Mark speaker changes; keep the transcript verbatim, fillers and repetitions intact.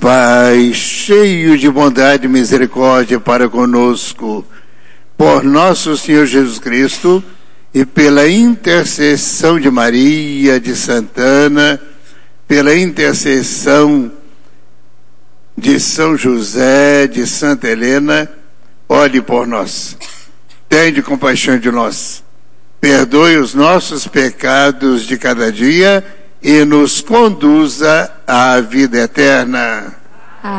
Speaker 1: Pai, cheio de bondade e misericórdia para conosco, por nosso Senhor Jesus Cristo e pela intercessão de Maria, de Santana, pela intercessão de São José, de Santa Helena, olhe por nós. Tende compaixão de nós. Perdoe os nossos pecados de cada dia e nos conduza à vida eterna.